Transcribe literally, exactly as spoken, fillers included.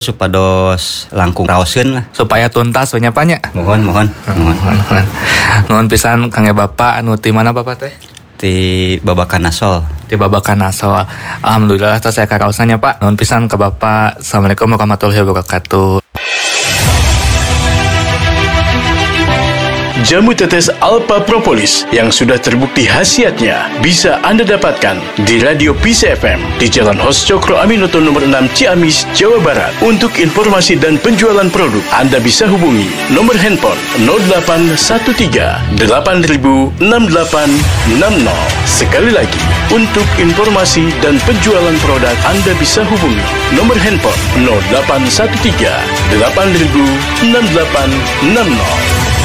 supados langkung raoskeun lah supaya tuntas we nya Pak nya. mohon mohon mohon Nuhun pisan Kang Bapak anu ti mana Bapak teh? Ti Babakan Nasol. Di Babakan Nasol. Alhamdulillah tos saya karaosannya Pak. Nuhun pisan ke Bapak. Assalamualaikum warahmatullahi wabarakatuh. Jamu tetes Alpha Propolis yang sudah terbukti khasiatnya bisa Anda dapatkan di Radio Peace F M di Jalan Hos Cokro Aminoto nomor enam Ciamis, Jawa Barat. Untuk informasi dan penjualan produk, Anda bisa hubungi nomor handphone nol delapan satu tiga delapan nol enam delapan enam nol. Sekali lagi, untuk informasi dan penjualan produk, Anda bisa hubungi nomor handphone nol delapan satu tiga delapan nol enam delapan enam nol.